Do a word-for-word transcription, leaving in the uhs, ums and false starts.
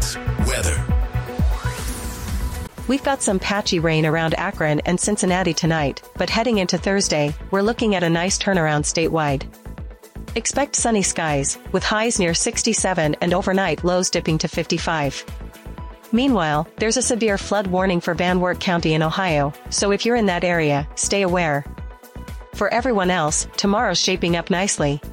Traffic, weather. We've got some patchy rain around Akron and Cincinnati tonight, but heading into Thursday, we're looking at a nice turnaround statewide. Expect sunny skies, with highs near sixty-seven and overnight lows dipping to fifty-five. Meanwhile, there's a severe flood warning for Van Wert County in Ohio, so if you're in that area, stay aware. For everyone else, tomorrow's shaping up nicely.